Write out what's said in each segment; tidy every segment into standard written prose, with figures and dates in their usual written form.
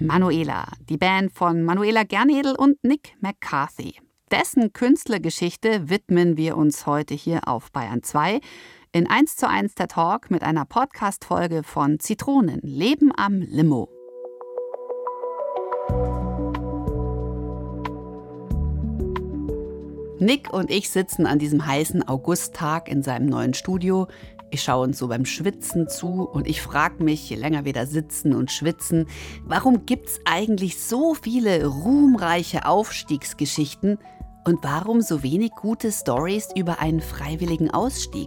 Manuela, die Band von Manuela Gernedl und Nick McCarthy. Dessen Künstlergeschichte widmen wir uns heute hier auf Bayern 2 in 1:1 der Talk mit einer Podcast-Folge von Zitronen, Leben am Limo. Nick und ich sitzen an diesem heißen Augusttag in seinem neuen Studio. Ich schaue uns so beim Schwitzen zu und ich frage mich, je länger wir da sitzen und schwitzen, warum gibt's eigentlich so viele ruhmreiche Aufstiegsgeschichten und warum so wenig gute Storys über einen freiwilligen Ausstieg?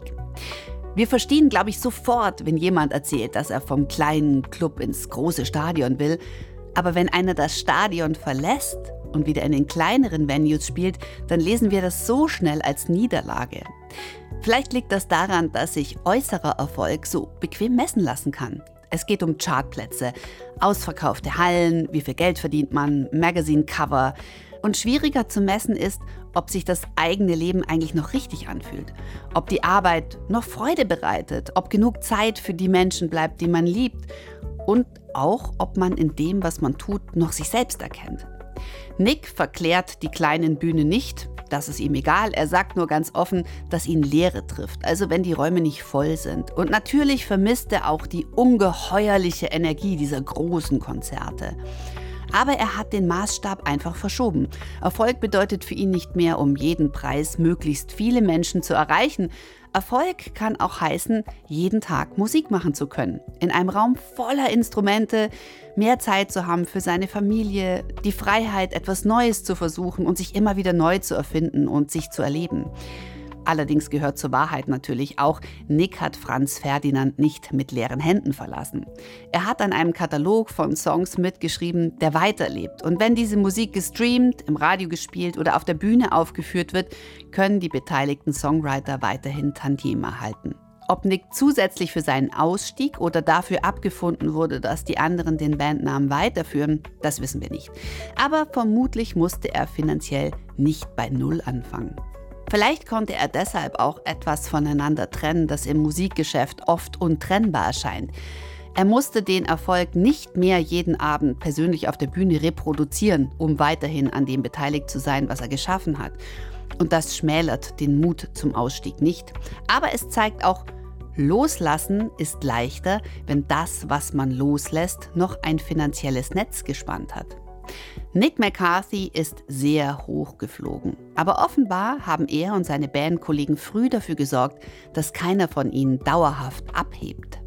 Wir verstehen, glaube ich, sofort, wenn jemand erzählt, dass er vom kleinen Club ins große Stadion will. Aber wenn einer das Stadion verlässt und wieder in den kleineren Venues spielt, dann lesen wir das so schnell als Niederlage. Vielleicht liegt das daran, dass sich äußerer Erfolg so bequem messen lassen kann. Es geht um Chartplätze, ausverkaufte Hallen, wie viel Geld verdient man, Magazine-Cover. Und schwieriger zu messen ist, ob sich das eigene Leben eigentlich noch richtig anfühlt. Ob die Arbeit noch Freude bereitet, ob genug Zeit für die Menschen bleibt, die man liebt. Und auch, ob man in dem, was man tut, noch sich selbst erkennt. Nick verklärt die kleinen Bühnen nicht, das ist ihm egal. Er sagt nur ganz offen, dass ihn Leere trifft, also wenn die Räume nicht voll sind. Und natürlich vermisst er auch die ungeheuerliche Energie dieser großen Konzerte. Aber er hat den Maßstab einfach verschoben. Erfolg bedeutet für ihn nicht mehr, um jeden Preis möglichst viele Menschen zu erreichen. Erfolg kann auch heißen, jeden Tag Musik machen zu können. In einem Raum voller Instrumente, mehr Zeit zu haben für seine Familie, die Freiheit, etwas Neues zu versuchen und sich immer wieder neu zu erfinden und sich zu erleben. Allerdings gehört zur Wahrheit natürlich auch, Nick hat Franz Ferdinand nicht mit leeren Händen verlassen. Er hat an einem Katalog von Songs mitgeschrieben, der weiterlebt. Und wenn diese Musik gestreamt, im Radio gespielt oder auf der Bühne aufgeführt wird, können die beteiligten Songwriter weiterhin Tantiem erhalten. Ob Nick zusätzlich für seinen Ausstieg oder dafür abgefunden wurde, dass die anderen den Bandnamen weiterführen, das wissen wir nicht. Aber vermutlich musste er finanziell nicht bei Null anfangen. Vielleicht konnte er deshalb auch etwas voneinander trennen, das im Musikgeschäft oft untrennbar erscheint. Er musste den Erfolg nicht mehr jeden Abend persönlich auf der Bühne reproduzieren, um weiterhin an dem beteiligt zu sein, was er geschaffen hat. Und das schmälert den Mut zum Ausstieg nicht. Aber es zeigt auch, loslassen ist leichter, wenn das, was man loslässt, noch ein finanzielles Netz gespannt hat. Nick McCarthy ist sehr hoch geflogen. Aber offenbar haben er und seine Bandkollegen früh dafür gesorgt, dass keiner von ihnen dauerhaft abhebt.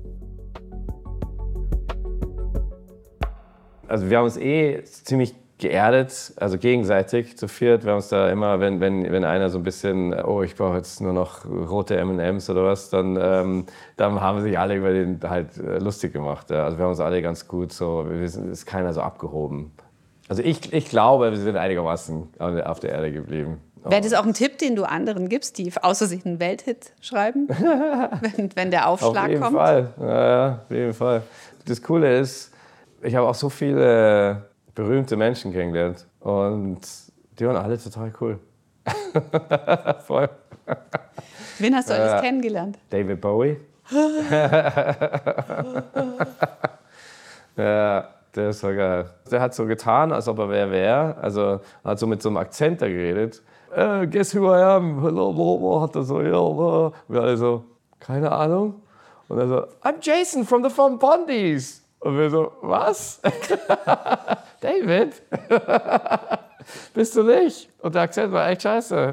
Also wir haben uns ziemlich geerdet, also gegenseitig zu viert. Wir haben uns da immer, wenn einer so ein bisschen, oh, ich brauche jetzt nur noch rote M&Ms oder was, dann haben sich alle über den halt lustig gemacht. Ja. Also wir haben uns alle ganz gut so, ist keiner so abgehoben. Also ich glaube, wir sind einigermaßen auf der Erde geblieben. Wäre das auch ein Tipp, den du anderen gibst, die außer sich einen Welthit schreiben, wenn der Aufschlag kommt? Auf jeden Fall. Das Coole ist, ich habe auch so viele berühmte Menschen kennengelernt und die waren alle total cool. Voll. Wen hast du alles kennengelernt? David Bowie. Ja. Der ist so geil. Der hat so getan, als ob er wer wäre. Also hat so mit so einem Akzent da geredet. Guess who I am? Hello, hat er so, ja. Wir alle so, keine Ahnung. Und er so, I'm Jason from the Fun Bondies. Und wir so, was? David? Bist du nicht? Und der Akzent war echt scheiße.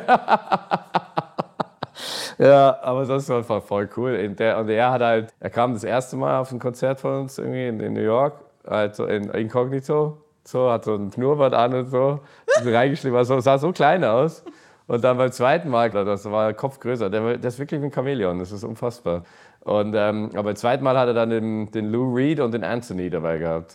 Ja, aber sonst war es voll cool. Er kam das erste Mal auf ein Konzert von uns irgendwie in New York. Also in Inkognito, so, hat so einen Schnurrbart an und so, reingeschrieben, also sah so klein aus. Und dann beim zweiten Mal, das war der Kopf größer, der ist wirklich wie ein Chamäleon, das ist unfassbar. Und, aber beim zweiten Mal hat er dann den Lou Reed und den Anthony dabei gehabt.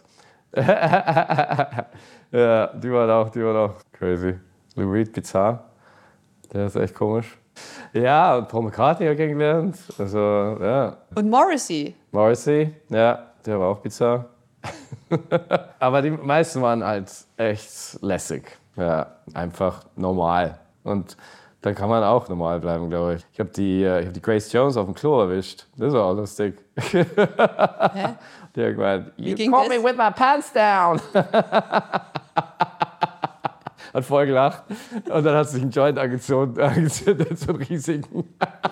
Ja, die waren auch crazy. Lou Reed, bizarr, der ist echt komisch. Ja, und Paul McCartney habe ich kennengelernt, also, ja. Und Morrissey, ja, der war auch bizarr. Aber die meisten waren halt echt lässig. Ja, einfach normal. Und dann kann man auch normal bleiben, glaube ich. Ich hab die Grace Jones auf dem Klo erwischt. Das war auch lustig. Hä? Der hat gemeint, you ging caught das? me with my pants down. Hat voll gelacht. Und dann hat sich ein Joint angezündet, so einen riesigen.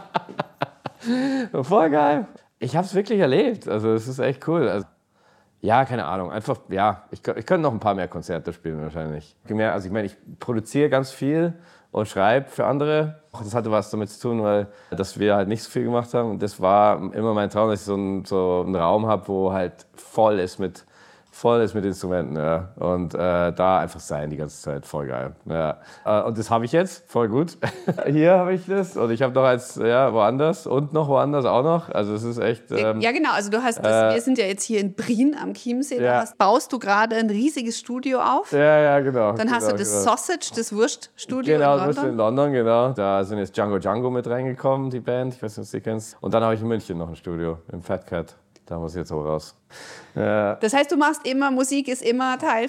Voll geil. Ich habe es wirklich erlebt. Also es ist echt cool. Also, ja, keine Ahnung. Einfach, ja, ich könnte noch ein paar mehr Konzerte spielen wahrscheinlich. Also ich meine, ich produziere ganz viel und schreibe für andere. Das hatte was damit zu tun, weil dass wir halt nicht so viel gemacht haben. Und das war immer mein Traum, dass ich so einen Raum habe, wo halt voll ist mit Instrumenten, ja. Und da einfach sein die ganze Zeit, voll geil. Ja. Und das habe ich jetzt, voll gut. Hier habe ich das und ich habe noch eins woanders und noch woanders auch noch. Also es ist echt... ja genau, also du hast wir sind ja jetzt hier in Brien am Chiemsee, baust du gerade ein riesiges Studio auf. Ja, genau. Dann hast du das Sausage, das Wurststudio in London. London. Genau, das in London, genau. Da sind jetzt Django mit reingekommen, die Band. Ich weiß nicht, ob du sie kennst. Und dann habe ich in München noch ein Studio, im Fat Cat. Da muss ich jetzt auch raus. Ja. Das heißt, du machst immer, Musik ist immer Teil